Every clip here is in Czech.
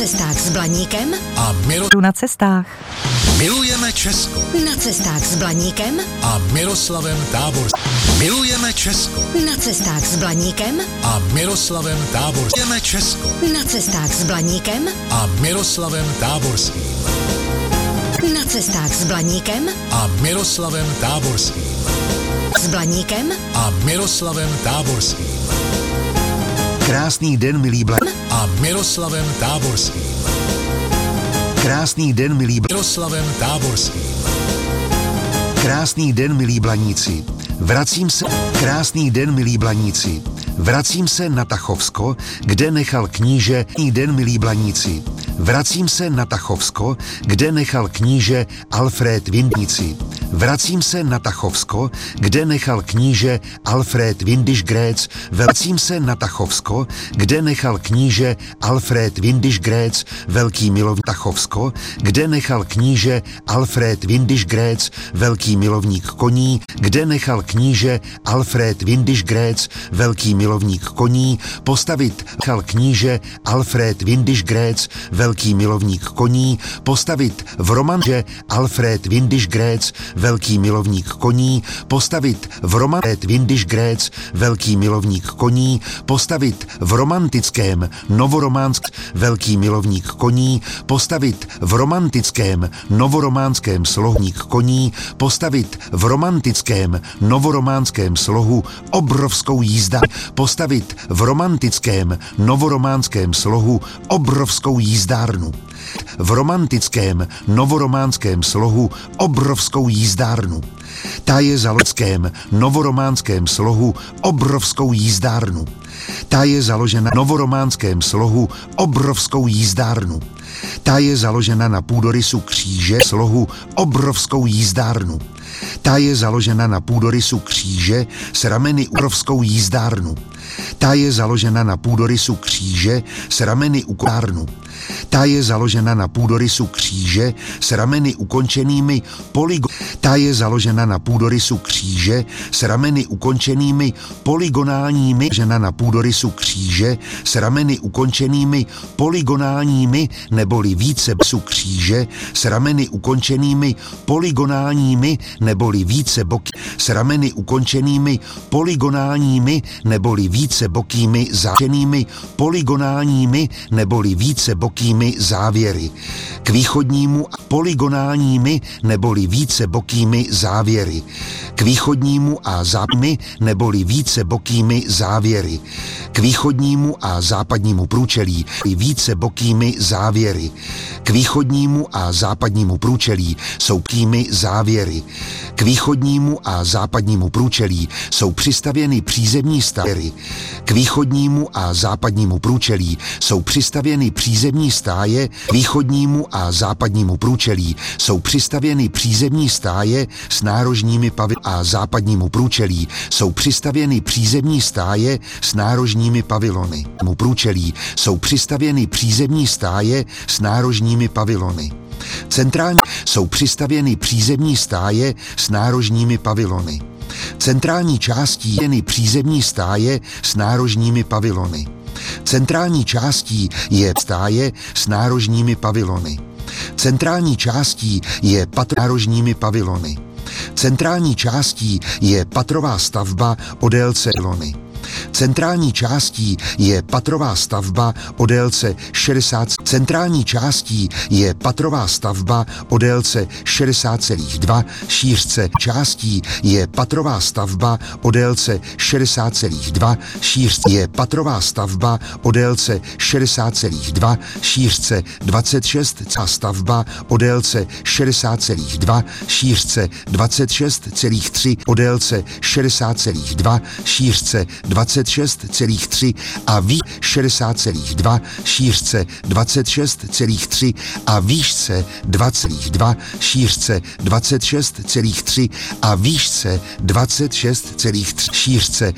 Cestách s Blaníkem a na cestách. Milujeme Česko. Na cestách s Blaníkem a Miroslavem Táborským. Milujeme Česko. Na cestách s Blaníkem a Miroslavem Táborským. Milujeme Česko. Na cestách s Blaníkem a Miroslavem Táborským. Na cestách s Blaníkem a Miroslavem Táborským. S Blaníkem a Miroslavem Táborským. Krásný den, milí a Miroslavem Táborským. Krásný den, milí Miroslavem Táborským. Krásný den, milí Blaníci. Krásný den, milí Blaníci. Vracím se na Tachovsko, kde nechal kníže. Krásný den, milí Blaníci. Vracím se na Tachovsko, kde nechal kníže Alfred Vindnici. Vracím se na Tachovsko, kde nechal kníže Alfred Windischgrätz. Vracím se na Tachovsko, kde nechal kníže Alfred Windischgrätz, velký milovník. Tachovsko, kde nechal kníže Alfred Windischgrätz, velký milovník koní, kde nechal kníže Alfred Windischgrätz, velký milovník koní, postavit nechal kníže Alfred Windischgrätz, velký milovník koní, postavit v romanže Alfred Windischgrätz, velký milovník koní, postavit v Alfred Windischgrätz, velký milovník koní, postavit v romantickém novorománském, velký milovník koní, postavit v romantickém novorománském slohník koní, postavit v romantickém novorománském slohu obrovskou jízda, postavit v romantickém novorománském slohu obrovskou jízdárnu. V romantickém novorománském slohu obrovskou jízdárnu. Ta je za lidském novorománském slohu obrovskou jízdárnu. Ta je založena na novorománském slohu obrovskou jízdárnu. Ta je založena na půdorysu kříže slohu obrovskou jízdárnu. Ta je založena na půdorysu kříže s rameny obrovskou jízdárnu. Ta je založena na půdorysu kříže s rameny ukončenými. Ta je založena na půdorysu kříže s rameny ukončenými Ta je založena na půdorysu kříže s rameny ukončenými polygonálními. Žena na půdorysu kříže s rameny ukončenými polygonálními neboli více kříže s rameny ukončenými polygonálními neboli více boky s rameny ukončenými polygonálními neboli více bokými závěry. Polygonálními neboli více bokými závěry. K východnímu polygonálními neboli více bokými závěry. K východnímu a západnímu neboli více bokými závěry. K východnímu a západnímu průčelí více bokými závěry. K východnímu a západnímu průčelí jsou bokými závěry. K východnímu a západnímu průčelí jsou přistavěny přízemní stáje. K východnímu a západnímu průčelí jsou přistavěny přízemní stáje. K východnímu a západnímu průčelí jsou přistavěny přízemní stáje s nárožními pavilony. A západnímu průčelí jsou přistavěny přízemní stáje s nárožními pavilony. Mu průčelí jsou přistavěny přízemní stáje s nárožními pavilony. Centrální jsou přistavěny přízemní stáje s nárožními pavilony. Centrální částí je přízemní stáje s nárožními pavilony. Centrální částí je stáje s nárožními pavilony. Centrální částí je nárožními pavilony. Centrální částí je patrová stavba o délce pavilony. Centrální částí je patrová stavba o délce 60. Centrální částí je patrová stavba o délce 60,2. Šířce částí je patrová stavba o délce 60,2. Šířce je patrová stavba o délce 60,2. Šířce 26. Stavba o délce 60,2. Šířce 26,3 o délce 60,2. Šířce 26,3 a výš 60,2, šířce 26,3 a výšce 20,2, šířce 26,3 a výšce 26,3, šířce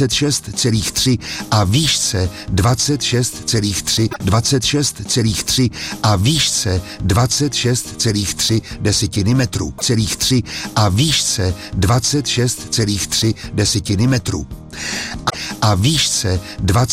26,3 a výšce 26,3, 26,3 a výšce 26,3 desetiny metrů, celých 3 a výšce 26,3 desetiny metrů a výšce 20